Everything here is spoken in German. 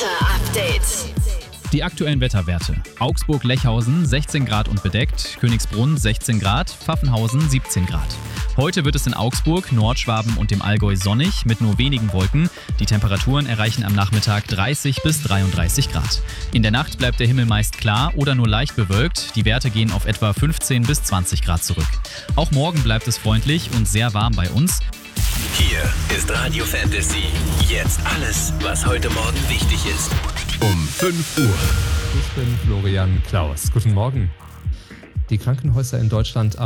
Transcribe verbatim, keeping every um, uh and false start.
Wetter-Update. Die aktuellen Wetterwerte. Augsburg-Lechhausen sechzehn Grad und bedeckt, Königsbrunn sechzehn Grad, Pfaffenhausen siebzehn Grad. Heute wird es in Augsburg, Nordschwaben und dem Allgäu sonnig mit nur wenigen Wolken. Die Temperaturen erreichen am Nachmittag dreißig bis dreiunddreißig Grad. In der Nacht bleibt der Himmel meist klar oder nur leicht bewölkt. Die Werte gehen auf etwa fünfzehn bis zwanzig Grad zurück. Auch morgen bleibt es freundlich und sehr warm bei uns. Hier ist Radio Fantasy. Jetzt alles, was heute Morgen wichtig ist. Um fünf Uhr. Ich bin Florian Klaus. Guten Morgen. Die Krankenhäuser in Deutschland